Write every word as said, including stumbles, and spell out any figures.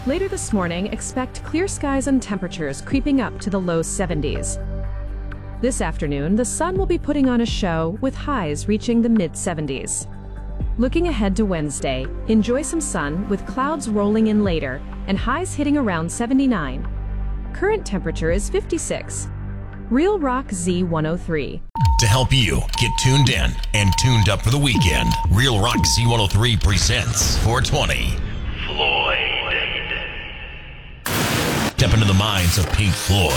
Later this morning, expect clear skies and temperatures creeping up to the low seventies. This afternoon, the sun will be putting on a show with highs reaching the mid seventies. Looking ahead to Wednesday, enjoy some sun with clouds rolling in later and highs hitting around seventy-nine. Current temperature is fifty-six. Real Rock Z one oh three. To help you get tuned in and tuned up for the weekend, Real Rock Z one oh three presents four twenty. Floyd. Step into the minds of Pink Floyd.